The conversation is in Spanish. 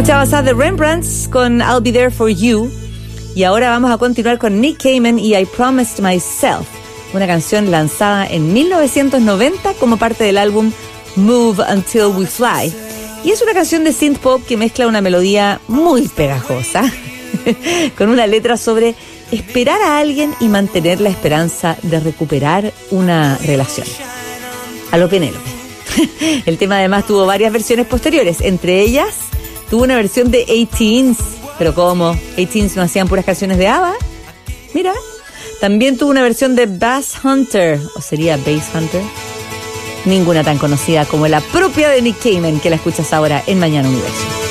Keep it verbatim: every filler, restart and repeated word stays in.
Escuchabas a The Rembrandts con I'll Be There For You. Y ahora vamos a continuar con Nick Cayman y I Promised Myself, una canción lanzada en mil novecientos noventa como parte del álbum Move Until We Fly. Y es una canción de synth pop que mezcla una melodía muy pegajosa con una letra sobre esperar a alguien y mantener la esperanza de recuperar una relación. A lo Penélope. El tema además tuvo varias versiones posteriores, entre ellas tuvo una versión de eighteens. Pero ¿cómo? eighteens no hacían puras canciones de ABBA. Mira. También tuvo una versión de Bass Hunter, o sería Bass Hunter. Ninguna tan conocida como la propia de Nick Cayman, que la escuchas ahora en Mañana Universo.